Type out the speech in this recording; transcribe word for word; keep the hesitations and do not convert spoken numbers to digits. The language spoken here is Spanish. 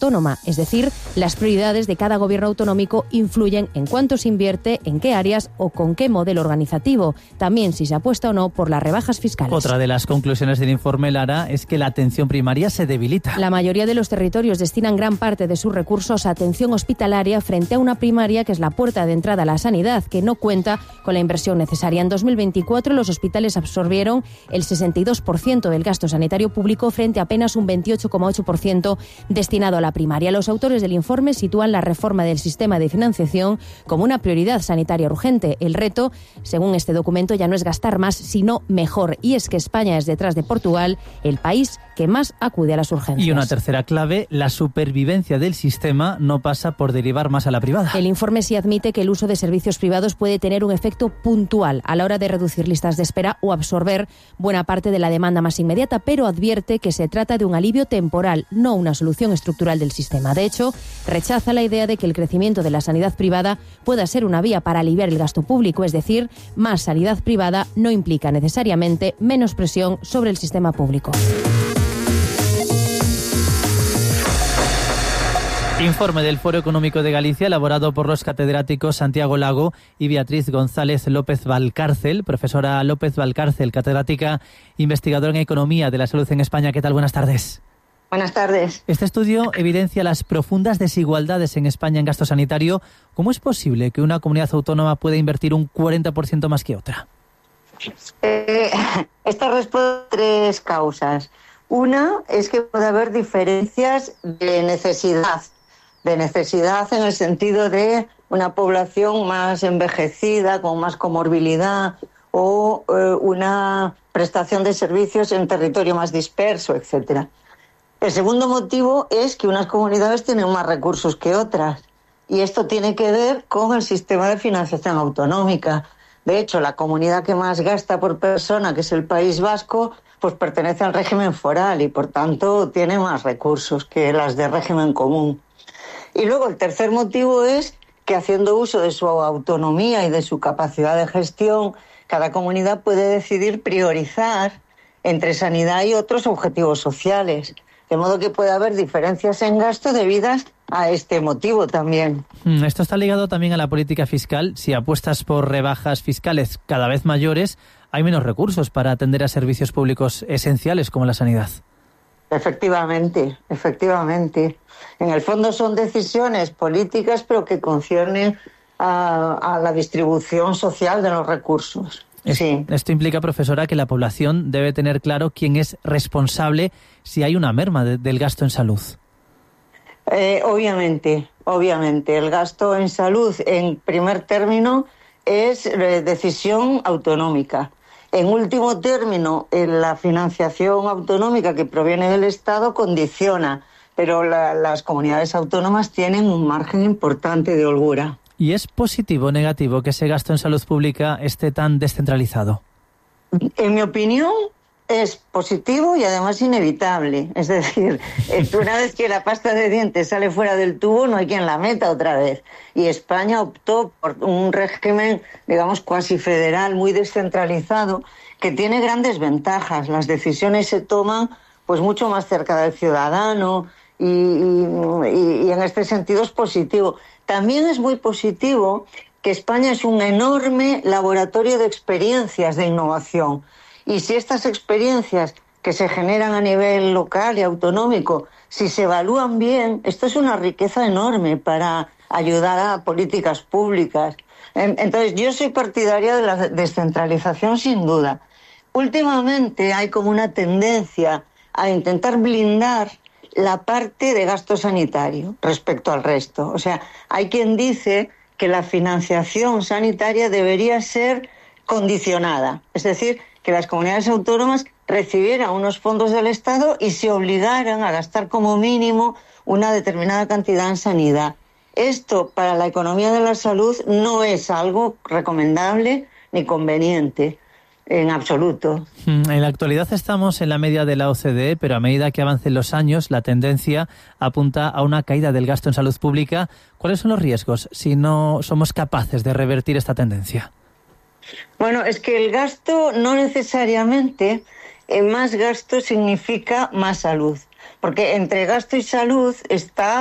autónoma, es decir, las prioridades de cada gobierno autonómico influyen en cuánto se invierte, en qué áreas o con qué modelo organizativo, también si se apuesta o no por las rebajas fiscales. Otra de las conclusiones del informe, Lara, es que la atención primaria se debilita. La mayoría de los territorios destinan gran parte de sus recursos a atención hospitalaria frente a una primaria que es la puerta de entrada a la sanidad, que no cuenta con la inversión necesaria. En dos mil veinticuatro los hospitales absorbieron el sesenta y dos por ciento del gasto sanitario público frente a apenas un veintiocho coma ocho por ciento destinado a la primaria. Los autores del informe sitúan la reforma del sistema de financiación como una prioridad sanitaria urgente. El reto, según este documento, ya no es gastar más, sino mejor. Y es que España es, detrás de Portugal, el país que más acude a las urgencias. Y una tercera clave, la supervivencia del sistema no pasa por derivar más a la privada. El informe sí admite que el uso de servicios privados puede tener un efecto puntual a la hora de reducir listas de espera o absorber buena parte de la demanda más inmediata, pero advierte que se trata de un alivio temporal, no una solución estructural del sistema. De hecho, rechaza la idea de que el crecimiento de la sanidad privada pueda ser una vía para aliviar el gasto público, es decir, más sanidad privada no implica necesariamente menos presión sobre el sistema público. Informe del Foro Económico de Galicia elaborado por los catedráticos Santiago Lago y Beatriz González López Valcárcel. Profesora López Valcárcel, catedrática investigadora en Economía de la Salud en España. ¿Qué tal? Buenas tardes. Buenas tardes. Este estudio evidencia las profundas desigualdades en España en gasto sanitario. ¿Cómo es posible que una comunidad autónoma pueda invertir un cuarenta por ciento más que otra? Eh, esta responde a tres causas. Una es que puede haber diferencias de necesidad. de necesidad en el sentido de una población más envejecida, con más comorbilidad, o eh, una prestación de servicios en territorio más disperso, etcétera. El segundo motivo es que unas comunidades tienen más recursos que otras, y esto tiene que ver con el sistema de financiación autonómica. De hecho, la comunidad que más gasta por persona, que es el País Vasco, pues pertenece al régimen foral y, por tanto, tiene más recursos que las de régimen común. Y luego el tercer motivo es que, haciendo uso de su autonomía y de su capacidad de gestión, cada comunidad puede decidir priorizar entre sanidad y otros objetivos sociales. De modo que puede haber diferencias en gasto debidas a este motivo también. Esto está ligado también a la política fiscal. Si apuestas por rebajas fiscales cada vez mayores, hay menos recursos para atender a servicios públicos esenciales como la sanidad. Efectivamente, efectivamente. En el fondo son decisiones políticas, pero que conciernen a, a la distribución social de los recursos. Es, sí. Esto implica, profesora, que la población debe tener claro quién es responsable si hay una merma de, del gasto en salud. Eh, obviamente, obviamente. El gasto en salud, en primer término, es eh, decisión autonómica. En último término, la financiación autonómica que proviene del Estado condiciona, pero la, las comunidades autónomas tienen un margen importante de holgura. ¿Y es positivo o negativo que ese gasto en salud pública esté tan descentralizado? En mi opinión, es positivo y además inevitable. Es decir, una vez que la pasta de dientes sale fuera del tubo, no hay quien la meta otra vez. Y España optó por un régimen, digamos, cuasi federal, muy descentralizado, que tiene grandes ventajas. Las decisiones se toman pues mucho más cerca del ciudadano y, y, y en este sentido es positivo. También es muy positivo que España es un enorme laboratorio de experiencias de innovación. Y si estas experiencias que se generan a nivel local y autonómico, si se evalúan bien, esto es una riqueza enorme para ayudar a políticas públicas. Entonces, yo soy partidaria de la descentralización, sin duda. Últimamente hay como una tendencia a intentar blindar la parte de gasto sanitario respecto al resto. O sea, hay quien dice que la financiación sanitaria debería ser condicionada, es decir, que las comunidades autónomas recibieran unos fondos del Estado y se obligaran a gastar como mínimo una determinada cantidad en sanidad. Esto, para la economía de la salud, no es algo recomendable ni conveniente, en absoluto. En la actualidad estamos en la media de la O C D E, pero a medida que avancen los años, la tendencia apunta a una caída del gasto en salud pública. ¿Cuáles son los riesgos si no somos capaces de revertir esta tendencia? Bueno, es que el gasto no necesariamente, eh, más gasto significa más salud. Porque entre gasto y salud está